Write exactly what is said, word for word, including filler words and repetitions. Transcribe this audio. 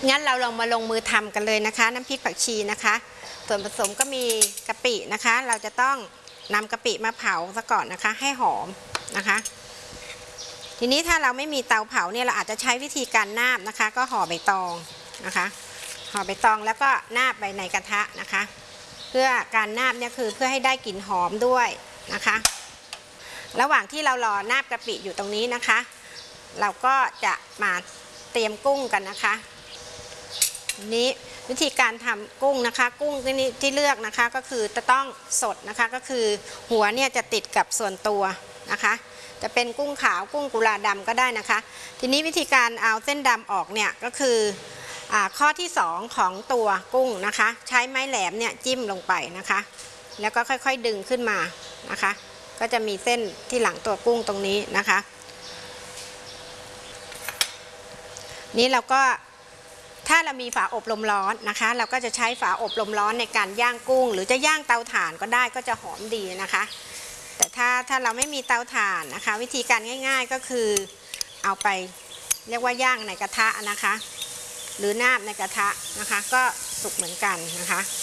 งั้นเราลองมาลงมือทำกันเลยนะคะน้ำพริกผักชีนะคะส่วนผสมก็มีกะปินะคะเราจะต้องนำกะปิมาเผาซะก่อนนะคะให้หอมนะคะทีนี้ถ้าเราไม่มีเตาเผาเนี่ยเราอาจจะใช้วิธีการนาบนะคะก็ห่อใบตองนะคะห่อใบตองแล้วก็นาบไปในกระทะนะคะเพื่อการนาบเนี่ยคือเพื่อให้ได้กลิ่นหอมด้วยนะคะระหว่างที่เรารอนาบกะปิอยู่ตรงนี้นะคะเราก็จะมาเตรียมกุ้งกันนะคะนี้วิธีการทำกุ้งนะคะกุ้งที่นี่ที่เลือกนะคะก็คือจะต้องสดนะคะก็คือหัวเนี่ยจะติดกับส่วนตัวนะคะจะเป็นกุ้งขาวกุ้งกุลาดำก็ได้นะคะทีนี้วิธีการเอาเส้นดำออกเนี่ยก็คืออ่าข้อที่สองของตัวกุ้งนะคะใช้ไม้แหลมเนี่ยจิ้มลงไปนะคะแล้วก็ค่อยๆดึงขึ้นมานะคะก็จะมีเส้นที่หลังตัวกุ้งตรงนี้นะคะนี้เราก็ถ้าเรามีฝาอบลมร้อนนะคะเราก็จะใช้ฝาอบลมร้อนในการย่างกุ้งหรือจะย่างเตาถ่านก็ได้ก็จะหอมดีนะคะแต่ถ้าถ้าเราไม่มีเตาถ่านนะคะวิธีการง่ายๆก็คือเอาไปเรียกว่าย่างในกระทะนะคะหรือนาบในกระทะนะคะก็สุกเหมือนกันนะคะ